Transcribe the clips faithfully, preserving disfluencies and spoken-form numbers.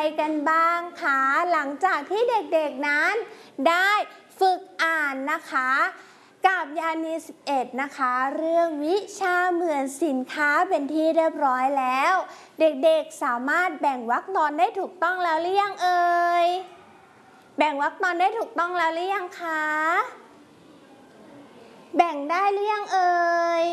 กันบ้างคะหลังจากที่เด็กๆนั้นได้ฝึกอ่านนะคะกับยานีสิบเอ็ดนะคะเรื่องวิชาเหมือนสินค้าเป็นที่เรียบร้อยแล้วเด็กๆสามารถแบ่งวรรคตอนได้ถูกต้องแล้วหรือยังเอ่ยแบ่งวรรคตอนได้ถูกต้องแล้วหรือยังคะแบ่งได้หรือยังเอ่ย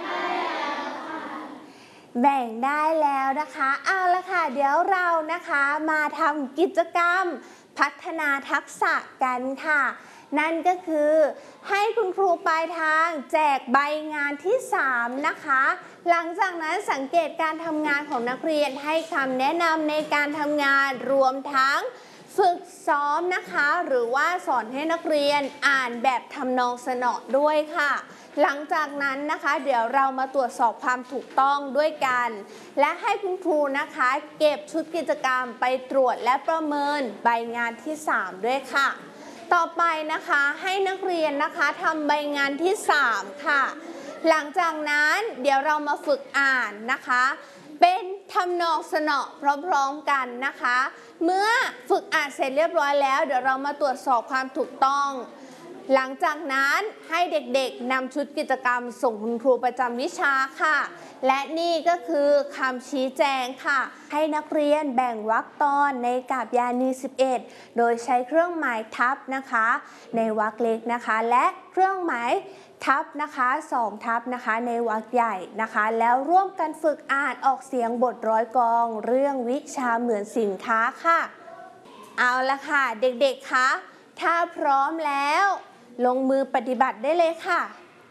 แบ่งได้แล้วนะคะเอาละค่ะเดี๋ยวเรานะคะมาทำกิจกรรมพัฒนาทักษะกันค่ะนั่นก็คือให้คุณครูปลายทางแจกใบงานที่สามนะคะหลังจากนั้นสังเกตการทำงานของนักเรียนให้คำแนะนำในการทำงานรวมทั้งฝึกซ้อมนะคะหรือว่าสอนให้นักเรียนอ่านแบบทำนองสนอด้วยค่ะหลังจากนั้นนะคะเดี๋ยวเรามาตรวจสอบความถูกต้องด้วยกันและให้คุณครูนะคะเก็บชุดกิจกรรมไปตรวจและประเมินใบงานที่สามด้วยค่ะต่อไปนะคะให้นักเรียนนะคะทำใบงานที่สามค่ะหลังจากนั้นเดี๋ยวเรามาฝึกอ่านนะคะเป็นทำนองสนอพร้อมๆกันนะคะเมื่อฝึกอ่านเสร็จเรียบร้อยแล้วเดี๋ยวเรามาตรวจสอบความถูกต้องหลังจากนั้นให้เด็กๆนำชุดกิจกรรมส่งคุณครูประจำวิชาค่ะและนี่ก็คือคำชี้แจงค่ะให้นักเรียนแบ่งวรรคตอนในกาบยานีสิบเอ็ดโดยใช้เครื่องหมายทับนะคะในวรรคเล็กนะคะและเครื่องหมายทับนะคะสองทับนะคะในวรรคใหญ่นะคะแล้วร่วมกันฝึกอ่านออกเสียงบทร้อยกลองเรื่องวิชาเหมือนสินค้าค่ะเอาละค่ะเด็กๆคะถ้าพร้อมแล้วลงมือปฏิบัติได้เลยค่ะ